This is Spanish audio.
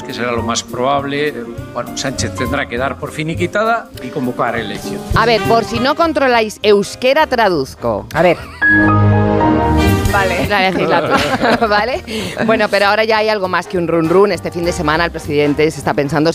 que será lo más probable, bueno, Sánchez tendrá que dar por finiquitada y convocar elecciones. A ver, por si no controláis euskera, traduzco. A ver. Vale. La legislatura, ¿vale? Bueno, pero ahora ya hay algo más que un run run. Este fin de semana el presidente se está pensando